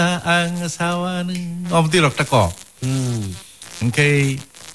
ang asawa ng di rok ta ko cái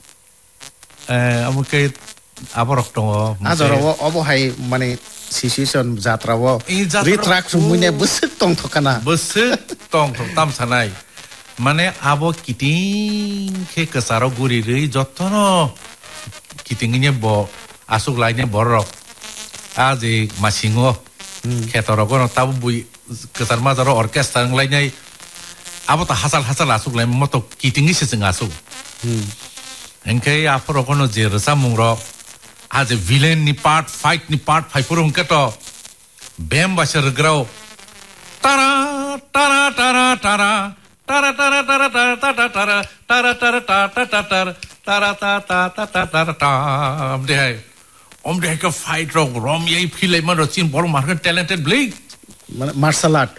cái aborok dong 아저로 어버하이 마네 시시선 자트라워 리트락 주문에 무슨 똥톡하나 무슨 똥톡 땀사나이 만에 아버 기팅 케크사로 구리를 줬더노 기팅이냐 뭐 아속 라인에 뭐로 아직 마싱어 케터로고는 따부 부이 그 사람마저로 오케스트라 라인에 아버터 하살 아속 라인 뭐또 기팅이 시승 아속 engkau apa kono jerasa mungro aje villain ni part fight ni part fight purung kato bem basher grau tara tara tara tara tara tara tara tara tara tara tara tara tara tara tara tara om deh ke fight rom yai philai man ro chin bor market talented blake martial art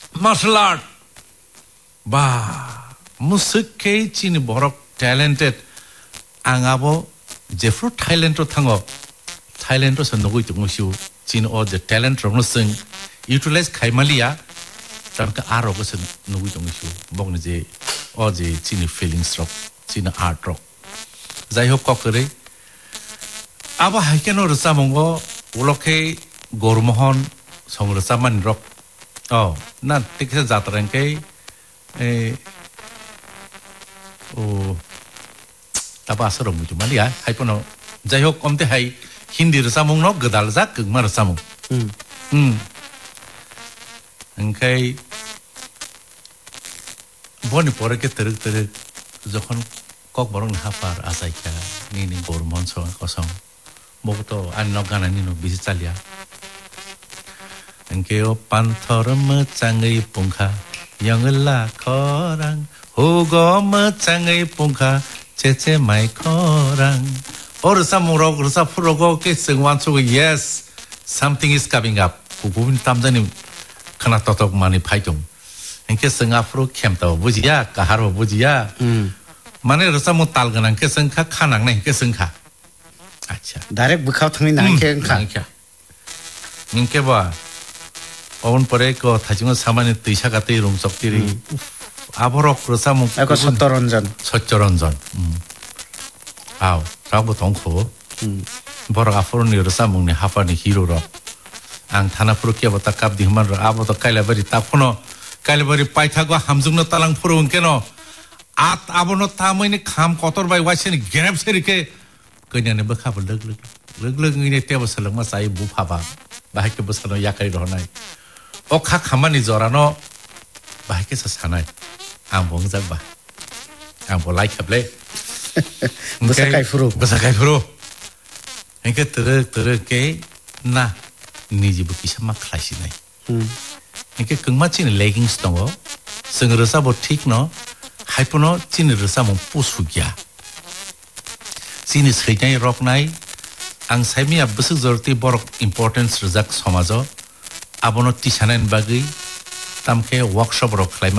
ba musik ke chin borok talented angabo jeffro thailand to thango thailand to sonogoi tungsiu chin o the talent rong sing utilize khaimalia tam ka aro ko sonogoi tungsiu bong je o je chin feelings rock chin art rock jai hok kokore aba haikeno rasa mongo ulokhe gormohon songrasa man rock oh na tikse jatrang ke tapasaro mucho malia hay pono jayok omte hay hindi rasamong no gadal za kugma rasamong engkai boni pore ke teruk jokhon kok borong hafar asai ka ni gormon so kosong moto anno gana ni no bisi chalia engkai o panthor ma changai pungkha yangla khorang hogo ma changai pungkha 제제 마이코랑 어르사 뭐라고 그러사 프로고 깨승완 속에 yes something is coming up 부분 담자님 하나 더 많이 파이종 이렇게 싱가포르 캠도 부지야 가하로 부지야 만에 어르사 뭐 딸가난 게 생카 카낭네 이렇게 생카 아차 다렉 부카우 통이 나게 카 이렇게 봐 어운 버레 거 다중은 사만의 뜨샤 같은 이런 속들이 아버럭 그러사 뭐 아까 섰저런전 아우 라고 동코 버럭 앞으로는 여러사 먹네 하파니 히로로 ang thana puro kia bata kap di human abo to kailabari tapono kailabari paithago hamjungno talang puro unkeno at abono tamoini kham kotor bai wasini grab serike kanyane bakha leg ngine tebo salangma sai bu phaba bahike bosano yakari rohnai okha khamani jorano bahike sa sanai ang bongjak ba ang bolai khable basakai furu engke tere ke na 니지부 기사마 클라시네 이게 극마치는 레깅스 동어 승르사 뭐 틱노 하이포노 진르사 뭐 부수기야 시니스 회장이 록나이 앙사미야 부스 저르티 버럭 임포턴스 르작 소마저 아보노 티샤넨 바기 tamke workshop ro